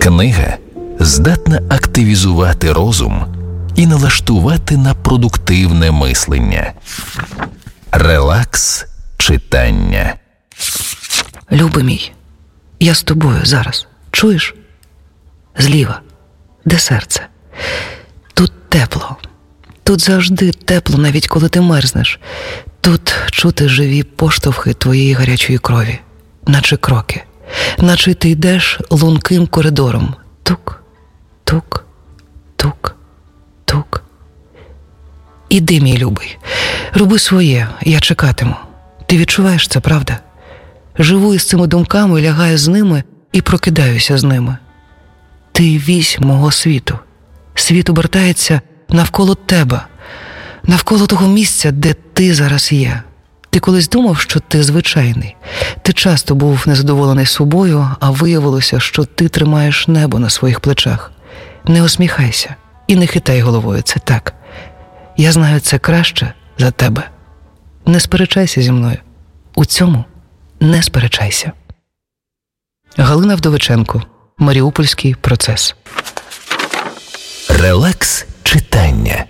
Книга здатна активізувати розум і налаштувати на продуктивне мислення. Релакс читання. Любий мій, я з тобою зараз. Чуєш? Зліва. Де серце? Тут тепло. Тут завжди тепло, навіть коли ти мерзнеш. Тут чути живі поштовхи твоєї гарячої крові. Наче кроки. Наче ти йдеш лунким коридором. Тук, тук, тук, тук. Іди, мій любий. Роби своє, я чекатиму. Ти відчуваєш це, правда? Живу із цими думками, лягаю з ними і прокидаюся з ними. Ти вісь мого світу. Світ обертається навколо тебе, навколо того місця, де ти зараз є. Ти колись думав, що ти звичайний. Ти часто був незадоволений собою, а виявилося, що ти тримаєш небо на своїх плечах. Не усміхайся і не хитай головою, це так. Я знаю це краще за тебе. Не сперечайся зі мною. У цьому не сперечайся. Галина Вдовиченко. Маріупольський процес. Релакс читання.